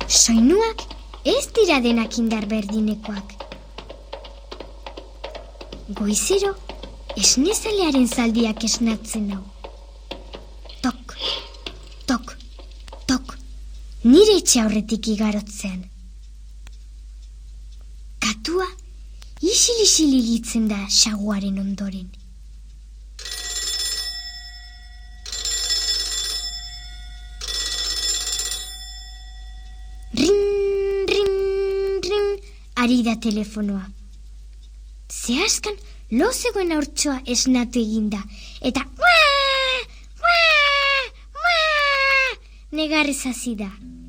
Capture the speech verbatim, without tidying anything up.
Soinuak ez dira denak indar berdinekoak. Goizero, esnezalearen zaldiak esnatzen hau. Tok, tok, tok, nire etxe aurretik igarotzean. Katua isil-isil ilitzen da saguaren ondoren. Ring, ring, ring, ari da telefonoa. Zehazkan lo zegoen haurtxoa esnatu eginda, eta negarrez hasi da.